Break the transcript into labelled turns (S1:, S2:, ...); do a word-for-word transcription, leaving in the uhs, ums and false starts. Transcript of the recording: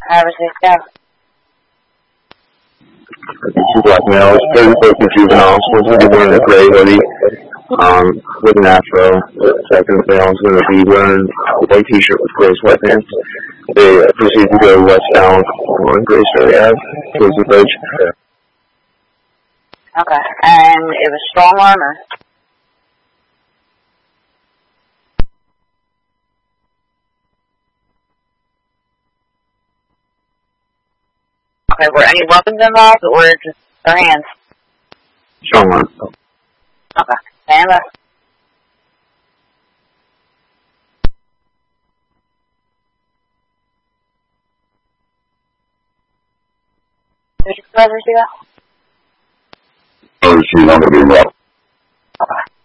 S1: Have a safe day.
S2: Two black males, thirty focused juveniles, one twenty-one in a gray hoodie, um, with an afro. Second male's going to be wearing a white t-shirt with gray sweatpants. They uh, proceed to go westbound on Graceville Ave, towards the bridge.
S1: Okay. And it was strong arm or? Okay, were any weapons involved or just their hands?
S2: Strong arm.
S1: Okay. Stand up. Did you supervisor see that?
S2: Oh, she's not going to be well.
S1: Okay.